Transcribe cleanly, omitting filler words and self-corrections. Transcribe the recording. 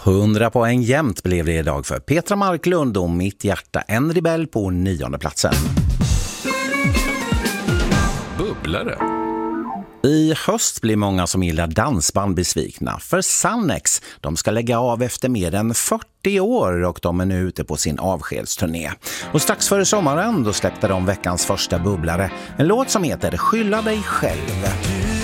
100 poäng jämnt blev det idag för Petra Marklund och Mitt hjärta en rebell på 9:e platsen. Bubblare. I höst blir många som gillar dansband besvikna, för Sannex, de ska lägga av efter mer än 40 år och de är nu ute på sin avskedsturné. Och strax före sommaren då släppte de veckans första bubblare, en låt som heter Skylla dig själv.